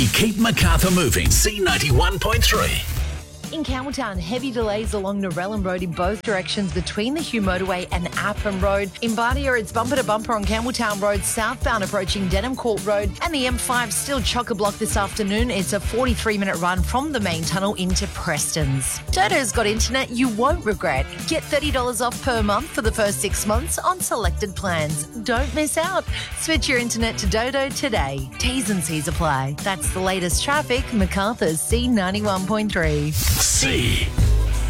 We keep Macarthur moving. C91.3. In Campbelltown, heavy delays along Narellan Road in both directions between the Hugh Motorway and Appen Road. In Bardia, it's bumper to bumper on Campbelltown Road, southbound approaching Denham Court Road. And the M5 still chock-a-block this afternoon. It's a 43-minute run from the main tunnel into Preston's. Dodo's got internet you won't regret. Get $30 off per month for the first 6 months on selected plans. Don't miss out. Switch your internet to Dodo today. T's and C's apply. That's the latest traffic. Macarthur's C91.3. C.